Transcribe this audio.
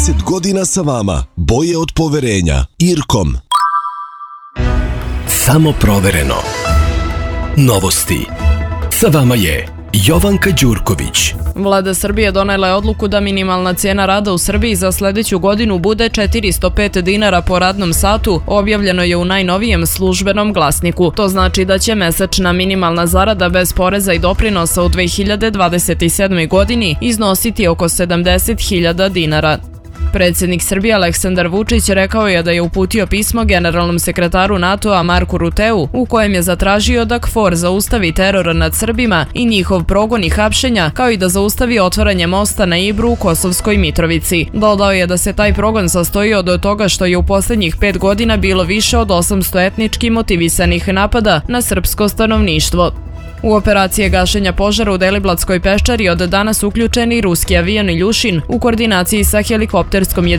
30 godina sa vama. Boje od poverenja. IRCOM. Samo provereno. Novosti. Sa vama je Jovanka Đurković. Vlada Srbije donela je odluku da minimalna cijena rada u Srbiji za sljedeću godinu bude 405 dinara po radnom satu, objavljeno je u najnovijem službenom glasniku. To znači da će mesečna minimalna zarada bez poreza i doprinosa u 2027. godini iznositi oko 70.000 dinara. Predsjednik Srbije Aleksandar Vučić rekao je da je uputio pismo generalnom sekretaru NATO-a Marku Ruteu u kojem je zatražio da KFOR zaustavi teror nad Srbima i njihov progon i hapšenja, kao i da zaustavi otvaranje mosta na Ibru u Kosovskoj Mitrovici. Dodao je da se taj progon sastoji od toga što je u posljednjih 5 godina bilo više od 800 etnički motivisanih napada na srpsko stanovništvo. U operacije gašenja požara u Deliblatskoj peščari od danas uključeni ruski avion Iljušin u koordinaciji sa helikopterskom